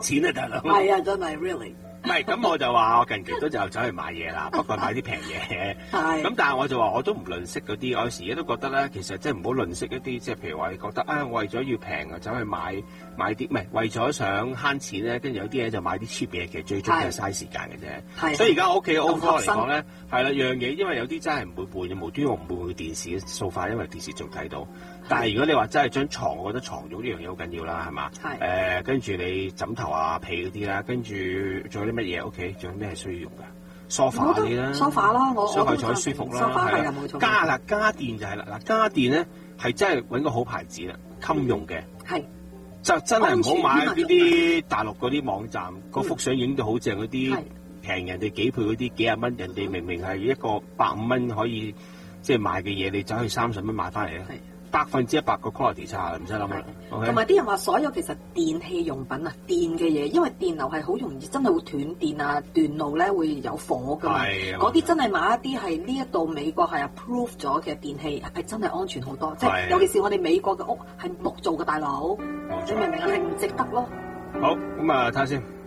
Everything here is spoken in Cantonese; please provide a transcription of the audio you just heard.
錢啊大佬。 係啊，真係 really。 唔係咁，我就話我近期都就走去買嘢啦，不過買啲平嘢。 係。 咁但係我就話我都唔吝嗇嗰啲，我有時都覺得咧，其實即係唔好吝嗇一啲，即係譬如話你覺得啊，為咗要平啊，走去買啲，唔係為咗想慳錢咧，跟住有啲嘢就買啲 cheap 嘢，其實最終都係嘥時間嘅啫。係。所以而家我屋企 overall 嚟講咧，係啦，樣嘢，因為有啲真係唔會換嘅，無端我唔會換電視嘅掃發，因為電視仲睇到。但係如果你話真係張床，我覺得床褥呢樣嘢好緊要啦，係嘛？係。跟住你枕頭啊、被嗰啲啦，跟住仲有啲乜嘢屋企？仲有咩係需要用㗎？梳化啲啦， 梳化啦，我坐得舒服啦， 梳化係啊，冇錯。 家電就係啦，嗱家電咧係真係揾個好牌子啦，襟用嘅。係。就真係唔好買呢啲大陸嗰啲網站，嗰幅相影到好正嗰啲平人哋幾倍嗰啲幾廿蚊，人哋明明係一個150蚊可以即係賣嘅嘢，你走去30蚊買翻嚟咧。100%個 quality 差，唔使諗啦。 同埋啲人話所有其實電器用品啊，電嘅嘢，因為電流係好容易真係會斷電啊，斷路咧會有火㗎嘛。嗰啲真係買一啲係呢一度美國係 approve 咗嘅電器，係真係安全好多。即係尤其是我哋美國嘅屋係木做嘅大佬，你明唔明啊？係唔值得咯。 好，咁啊睇下先。